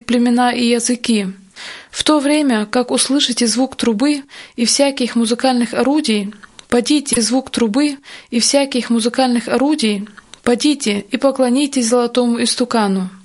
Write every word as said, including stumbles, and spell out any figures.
племена и языки. В то время, как услышите звук трубы и всяких музыкальных орудий, подите звук трубы и всяких музыкальных орудий, подите и поклонитесь золотому истукану».